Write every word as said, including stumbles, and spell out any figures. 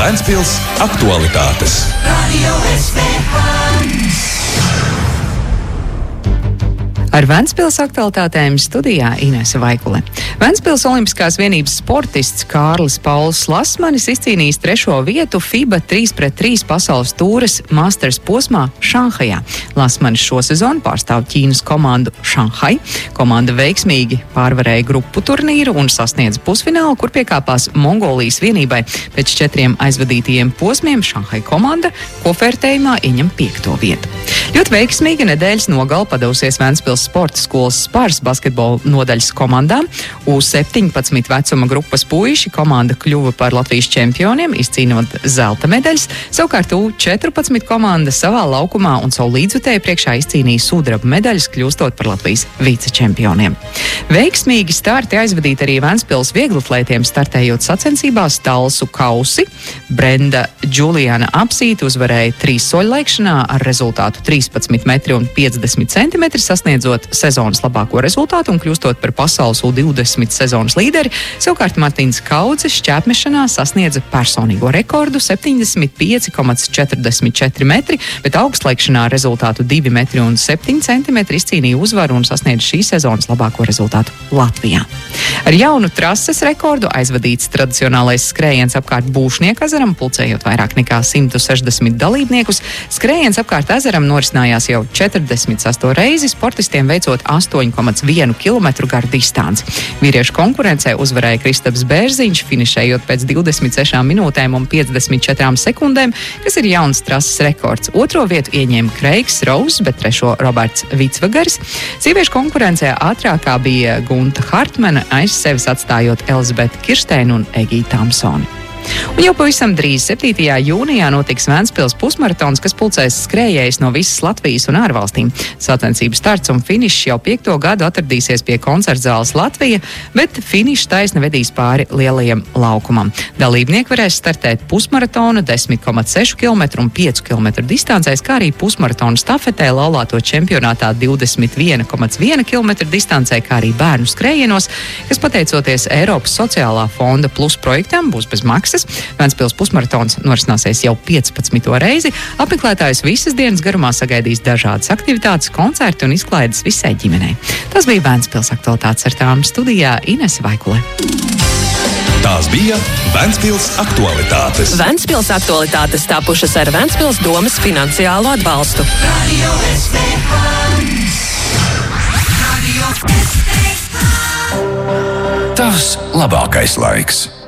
Ventspils aktualitātes. Radio S V H. Ar Ventspils aktualitātēm studijā Inese Vaikule. Ventspils Olimpiskās vienības sportists Kārlis Pauls Lasmanis izcīnījis trešo vietu FIBA trīs pret trīs pasaules tūres Masters posmā Šanhajā. Lasmanis šosezon pārstāv Ķīnas komandu Šanhai. Komanda veiksmīgi pārvarēja grupu turnīru un sasniedz pusfinālu, kur piekāpās Mongolijas vienībai. Pēc četriem aizvadītajiem posmiem Šanhai komanda kopvērtējumā ieņem piekto vietu. Ļoti veiksmīga nedēļas nogale padavusies Ventspils sporta skolas Spars basketbola nodaļas komandām. U septiņpadsmit vecuma grupas puiši komanda kļuva par Latvijas čempioniem, izcīnot zelta medaļas. Savukārt U četrpadsmit komanda savā laukumā un savu līdzutēju priekšā izcīnīja sudraba medaļas, kļūstot par Latvijas vicečempioniem. Veiksmīgi starti aizvadīt arī Ventspils vieglatlētiem, startējot sacensībās Talsu kausi. Brenda Džuliana Apsīte uzvarēja trīs soļu laikšanā ar rezultātu trīspadsmit metri un piecdesmit centimetri, sasniedzot sezonas labāko rezultātu un kļūstot par pasaules U divdesmit sezonas līderi. Savukārt Martins Kaudzes šķēpmešanā sasniedza personīgo rekordu septiņdesmit pieci komats četrdesmit četri metri, bet augstlaikšanā rezultātu divi metri un septiņi centimetri izcīnīja uzvaru un sasniedza šīs sezonas labāko rezultātu Latvijā. Ar jaunu trases rekordu aizvadīts tradicionālais skrējiens apkārt Būšnieku ezeram, pulcējot vairāk nekā simt sešdesmit dalībniekus. Skrējiens apkārt ezeram norisinājās jau četrdesmit sesto reizi, sportistiem veicot astoņi komats vienu kilometru garu distanci. Vīriešu konkurencē uzvarēja Kristaps Bērziņš, finišējot pēc divdesmit sešām minūtēm un piecdesmit četrām sekundēm, kas ir jauns trases rekords. Otro vietu ieņēma Kreigs Raus, bet trešo Roberts Vicvagaris. Sieviešu konkurencē ātrākā bija Gunta Hartmana, aiz sevis atstājot Elizabeti Kirsteinu un Egiju Tamsoni. Un jau pavisam drīz septītajā jūnijā notiks Ventspils pusmaratons, kas pulcēs skrējējus no visas Latvijas un ārvalstīm. Sacensību starts un finišs jau piekto gadu atradīsies pie koncertzāles Latvija, bet finišs taisni vedīs pāri lielajam laukumam. Dalībnieki varēs startēt pusmaratona, desmit komats seši kilometru un piecu kilometru distancēs, kā arī pusmaratona stafetē, laulāto čempionātā divdesmit viena komats viena kilometra distancē, kā arī bērnu skrējienos, kas pateicoties Eiropas sociālā fonda plus projektam būs bez maksas. Ventspils pusmaratons norisināsies jau piecpadsmito reizi. Apmeklētājus visas dienas garumā sagaidīs dažādas aktivitātes, koncerti un izklaides visai ģimenei. Tas bija Ventspils aktualitātes, ar tām studijā Inese Vaikule. Tās bija Ventspils aktualitātes. Ventspils aktualitātes tapušas ar Ventspils domes finansiālo atbalstu. Radio S V H. Radio S V H. Tavs labākais laiks.